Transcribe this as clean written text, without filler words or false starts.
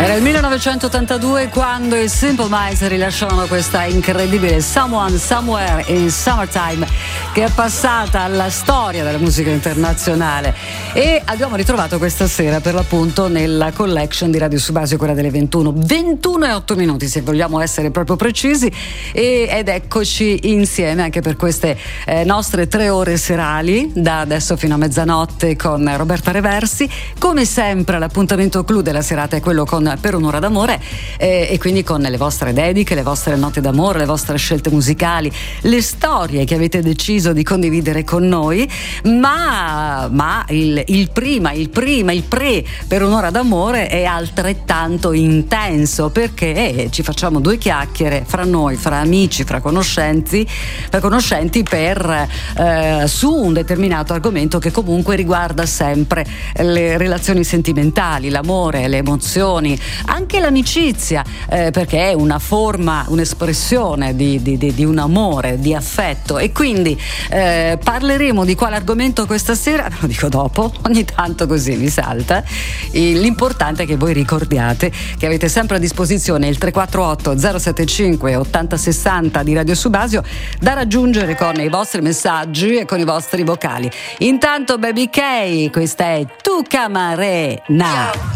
Era il 1982 quando i Simple Minds rilasciavano questa incredibile Someone Somewhere in Summertime, che è passata alla storia della musica internazionale, e abbiamo ritrovato questa sera per l'appunto nella collection di Radio Subasio, quella delle 21:08 se vogliamo essere proprio precisi, ed eccoci insieme anche per queste nostre 3 ore serali da adesso fino a mezzanotte con Roberta Reversi. Come sempre l'appuntamento clou della serata è quello con Per un'ora d'amore, e quindi con le vostre dediche, le vostre note d'amore, le vostre scelte musicali, le storie che avete deciso di condividere con noi, ma il pre Per un'ora d'amore è altrettanto intenso, perché ci facciamo 2 chiacchiere fra noi, fra amici, fra conoscenti su un determinato argomento che comunque riguarda sempre le relazioni sentimentali, l'amore, le emozioni, anche l'amicizia, perché è una forma, un'espressione di un amore, di affetto. E quindi parleremo di quale argomento questa sera, lo dico dopo, ogni tanto così mi salta. L'importante è che voi ricordiate che avete sempre a disposizione il 348 075 8060 di Radio Subasio, da raggiungere con i vostri messaggi e con i vostri vocali. Intanto Baby K, questa è Tu Camarena.